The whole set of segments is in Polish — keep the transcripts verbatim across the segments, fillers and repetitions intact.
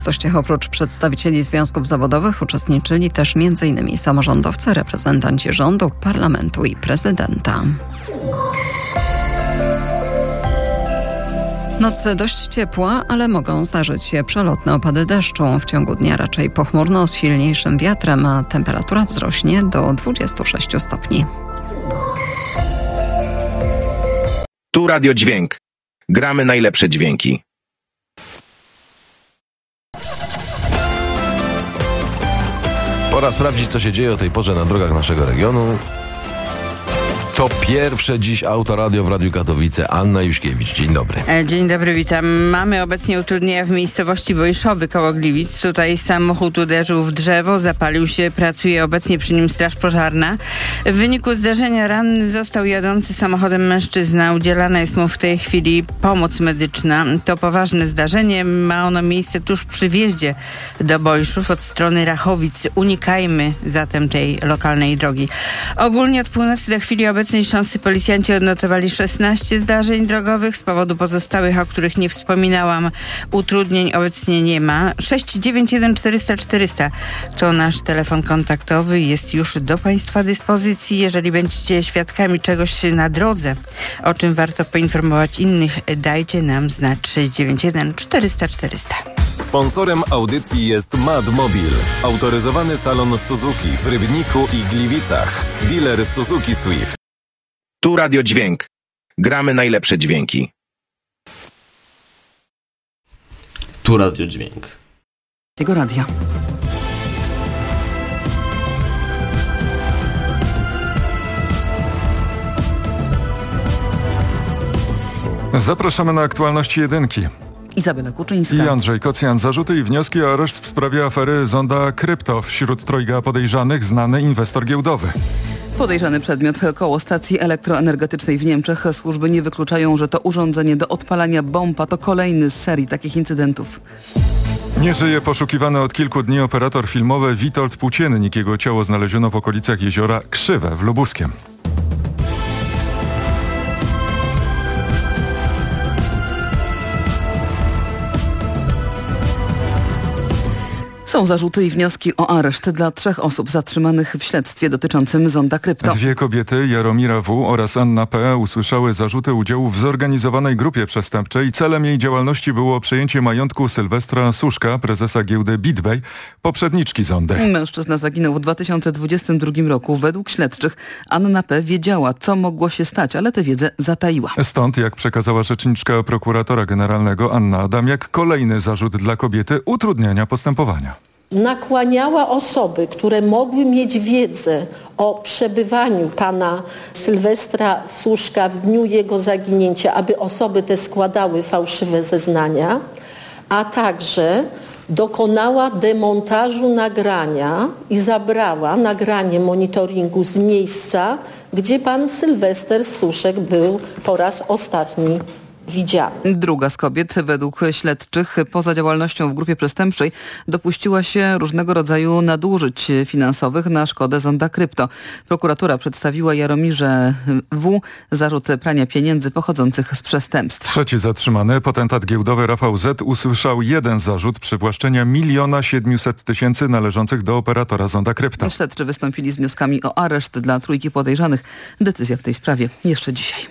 Oprócz przedstawicieli związków zawodowych uczestniczyli też między innymi samorządowcy, reprezentanci rządu, parlamentu i prezydenta. Noc dość ciepła, ale mogą zdarzyć się przelotne opady deszczu. W ciągu dnia raczej pochmurno z silniejszym wiatrem, a temperatura wzrośnie do dwudziestu sześciu stopni. Tu Radio Dźwięk. Gramy najlepsze dźwięki. Pora sprawdzić, co się dzieje o tej porze na drogach naszego regionu. To pierwsze dziś Autoradio w Radiu Katowice. Anna Juśkiewicz, dzień dobry. Dzień dobry, witam. Mamy obecnie utrudnienia w miejscowości Bojszowy koło Gliwic. Tutaj samochód uderzył w drzewo, zapalił się, pracuje obecnie przy nim straż pożarna. W wyniku zdarzenia ranny został jadący samochodem mężczyzna. Udzielana jest mu w tej chwili pomoc medyczna. To poważne zdarzenie. Ma ono miejsce tuż przy wjeździe do Bojszów od strony Rachowic. Unikajmy zatem tej lokalnej drogi. Ogólnie od północy do chwili obecnej śląscy policjanci odnotowali szesnaście zdarzeń drogowych. Z powodu pozostałych, o których nie wspominałam, utrudnień obecnie nie ma. sześć dziewięć jeden czterysta czterysta to nasz telefon kontaktowy. Jest już do Państwa dyspozycji. Jeżeli będziecie świadkami czegoś na drodze, o czym warto poinformować innych, dajcie nam znać. sześć dziewięć jeden czterysta czterysta. Sponsorem audycji jest Madmobil, autoryzowany salon Suzuki w Rybniku i Gliwicach. Dealer Suzuki Swift. Tu Radio Dźwięk. Gramy najlepsze dźwięki. Tu Radio Dźwięk. Jego radia. Zapraszamy na aktualności jedynki. Izabela Kuczyńska i Andrzej Kocjan. Zarzuty i wnioski o areszt w sprawie afery Zonda Krypto. Wśród trojga podejrzanych znany inwestor giełdowy. Podejrzany przedmiot koło stacji elektroenergetycznej w Niemczech. Służby nie wykluczają, że to urządzenie do odpalania bomb, a to kolejny z serii takich incydentów. Nie żyje poszukiwany od kilku dni operator filmowy Witold Płóciennik. Jego ciało znaleziono w okolicach jeziora Krzywe w Lubuskiem. Są zarzuty i wnioski o areszt dla trzech osób zatrzymanych w śledztwie dotyczącym Zonda Krypto. Dwie kobiety, Jaromira W. oraz Anna P. usłyszały zarzuty udziału w zorganizowanej grupie przestępczej. Celem jej działalności było przejęcie majątku Sylwestra Suszka, prezesa giełdy BitBay, poprzedniczki Zondy. Mężczyzna zaginął w dwa tysiące dwudziestym drugim roku. Według śledczych Anna P. wiedziała, co mogło się stać, ale tę wiedzę zataiła. Stąd, jak przekazała rzeczniczka prokuratora generalnego Anna Adamiak, kolejny zarzut dla kobiety utrudniania postępowania. Nakłaniała osoby, które mogły mieć wiedzę o przebywaniu pana Sylwestra Suszka w dniu jego zaginięcia, aby osoby te składały fałszywe zeznania, a także dokonała demontażu nagrania i zabrała nagranie monitoringu z miejsca, gdzie pan Sylwester Suszek był po raz ostatni widziany. Druga z kobiet, według śledczych, poza działalnością w grupie przestępczej dopuściła się różnego rodzaju nadużyć finansowych na szkodę Zonda Krypto. Prokuratura przedstawiła Jaromirze W. zarzut prania pieniędzy pochodzących z przestępstw. Trzeci zatrzymany, potentat giełdowy Rafał Z. usłyszał jeden zarzut przywłaszczenia miliona siedmiuset tysięcy należących do operatora Zonda Krypto. Śledczy wystąpili z wnioskami o areszt dla trójki podejrzanych. Decyzja w tej sprawie jeszcze dzisiaj.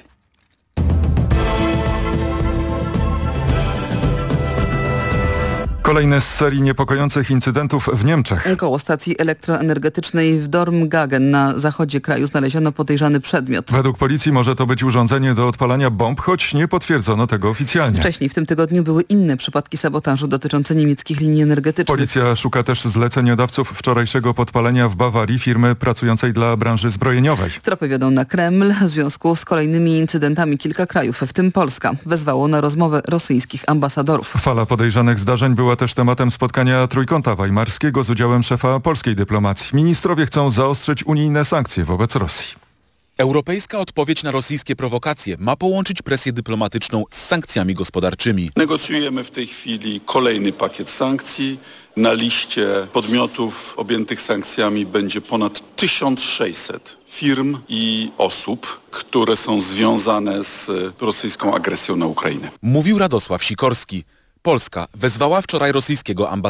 Kolejny z serii niepokojących incydentów w Niemczech. Koło stacji elektroenergetycznej w Dormgagen na zachodzie kraju znaleziono podejrzany przedmiot. Według policji może to być urządzenie do odpalania bomb, choć nie potwierdzono tego oficjalnie. Wcześniej w tym tygodniu były inne przypadki sabotażu dotyczące niemieckich linii energetycznych. Policja szuka też zleceniodawców wczorajszego podpalenia w Bawarii firmy pracującej dla branży zbrojeniowej. Tropy wiodą na Kreml. W związku z kolejnymi incydentami kilka krajów, w tym Polska, wezwało na rozmowę rosyjskich ambasadorów. Fala podejrzanych zdarzeń była też tematem spotkania Trójkąta Weimarskiego z udziałem szefa polskiej dyplomacji. Ministrowie chcą zaostrzyć unijne sankcje wobec Rosji. Europejska odpowiedź na rosyjskie prowokacje ma połączyć presję dyplomatyczną z sankcjami gospodarczymi. Negocjujemy w tej chwili kolejny pakiet sankcji. Na liście podmiotów objętych sankcjami będzie ponad tysiąc sześćset firm i osób, które są związane z rosyjską agresją na Ukrainę. Mówił Radosław Sikorski. Polska wezwała wczoraj rosyjskiego ambasadora